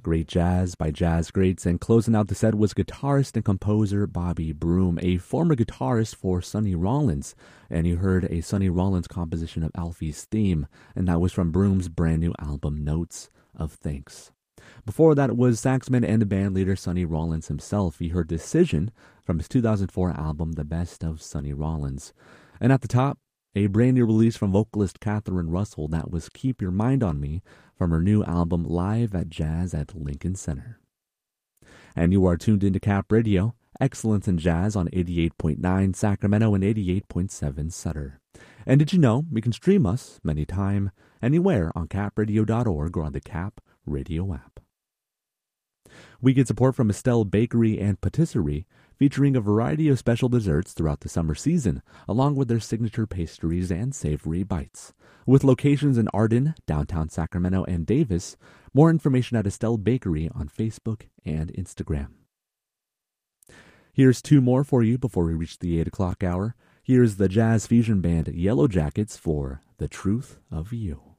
Great jazz by jazz greats, and closing out the set was guitarist and composer Bobby Broom, a former guitarist for Sonny Rollins, and you heard a Sonny Rollins composition of Alfie's theme, and that was from Broom's brand new album Notes of Thanks. Before that was saxman and band leader Sonny Rollins himself. You heard Decision from his 2004 album The Best of Sonny Rollins. And at the top, a brand new release from vocalist Catherine Russell, that was Keep Your Mind on Me from her new album Live at Jazz at Lincoln Center. And you are tuned into Cap Radio, excellence in jazz on 88.9 Sacramento and 88.7 Sutter. And did you know you can stream us anytime, anywhere on capradio.org or on the Cap Radio app. We get support from Estelle Bakery and Patisserie, featuring a variety of special desserts throughout the summer season, along with their signature pastries and savory bites. With locations in Arden, downtown Sacramento, and Davis, more information at Estelle Bakery on Facebook and Instagram. Here's two more for you before we reach the 8 o'clock hour. Here's the jazz fusion band Yellow Jackets for The Truth of You.